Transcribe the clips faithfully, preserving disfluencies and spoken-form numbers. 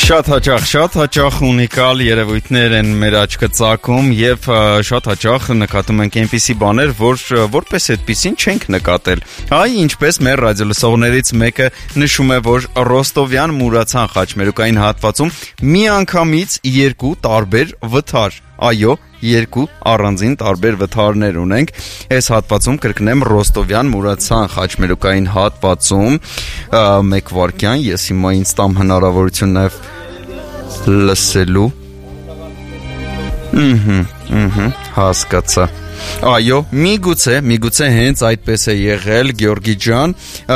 Շատ հաճախ, շատ հաճախ ունիկալ երևույթներ են մեր աչքը ծակում եւ շատ հաճախ նկատում ենք այնպիսի բաներ, որ որպես այդպիսին չենք նկատել։ Այ ինչպես մեր ռադիոլսողներից մեկը նշում է, որ Ռոստովյան Մուրացան խաչմերուկային հատվածում միանգամից երկու տարբեր վթար, այո, երկու առանձին տարբեր վթարներ ունենք։ Այս հատվածում կրկնեմ Ռոստովյան Մուրացան խաչմերուկային հատվածում մեկ վայրկյան, ես հիմա ինձ տամ հնարավորություն նաև լսելու։ Ըհը, ըհը, հասկացա։ Այո, միգուցե, միգուցե հենց այդպես է եղել, Գյորգի ջան,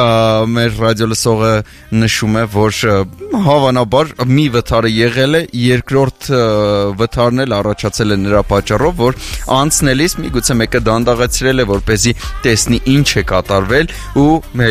մեր ռադիոլսողը նշում է, որ հավանաբար մի վթարը եղել է, երկրորդ վթարն էլ առաջացել է նրա պատճառով, որ անցնելիս միգուցե մեկը դանդաղեցրել է, որպեսզի տեսնի ինչ է կատարվել ու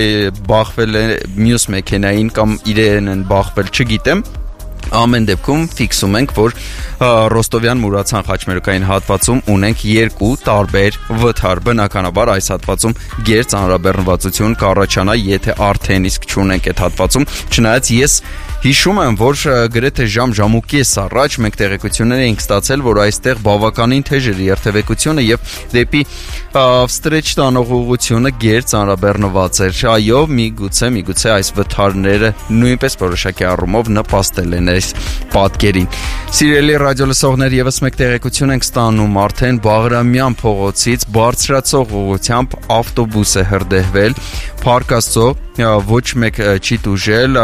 բախվել է մյուս մեքենային կամ իրեն են բախվել, չգիտեմ։ Ամեն դեպքում ֆիքսում ենք, որ Ռոստովյան Մուրացան խաչմերուկային հատվածում ունենք երկու տարբեր վթար։ Բնականաբար այս հատվածում գերծ անհրաժեշտություն կառաջանա, եթե արդեն իսկ չունենք այդ հատվածում, չնայած ես հիշում եմ, որ գրեթե ժամ ժամուկես առաջ մենք տեղեկություններ էինք ստացել, որ այստեղ բավականին թեժ էր երթևեկությունը եւ դեպի վստրեչ տանող ուղղությունը գերծ անհրաժեշտված էր։ Այո, միգուցե, միգուցե այս վթարները նույնպես որոշակի առումով նպաստել են այս պատկերին։ Սիրելի ռադիոլսողներ, եւս մեկ տեղեկություն ենք ստանում, արդեն Բաղրամյան փողոցից բարձրացող ուղղությամբ ավտոբուս է հրդեհվել, Փառք Աստծո, ոչ մեկ չի տուժել,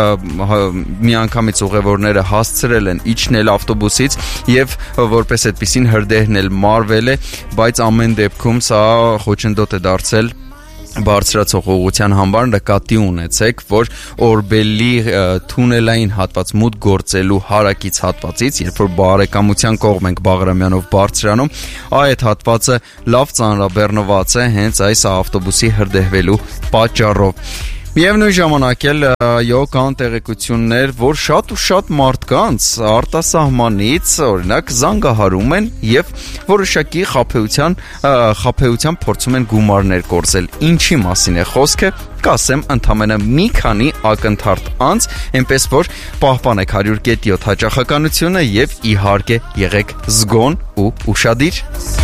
միանգամից ուղևորները հասցրել են իջնել ավտոբուսից եւ որպես այդպեսին հրդեհն էլ մարվել է, բայց ամեն դեպքում սա խոչընդոտ է դարձել բարձրացող ուղղության համար։ Նկատի ունեցեք, որ Օրբելի թունելային հատված մուտք գործելու հարակից հատվածից, երբ որ բարեկամության կողմ ենք Բաղրամյանով բարձրանում, այդ հատվածը լավ ծանրաբեռնված է հենց այս ավտոբուսի հրդեհվելու պատճառով։ Միևնույն ժամանակ էլ այո կան տեղեկություններ, որ շատ ու շատ մարդկանց արտասահմանից օրինակ զանգահարում են եւ որոշակի խաբեության խաբեության փորձում են գումարներ կորզել։ Ինչի մասին է խոսքը, կասեմ ընդամենը մի քանի ակնթարթ անց, այնպես որ պահպանեք հարյուր կետ յոթ հաճախականությունը եւ իհարկե եղեք զգոն ու ուշադիր։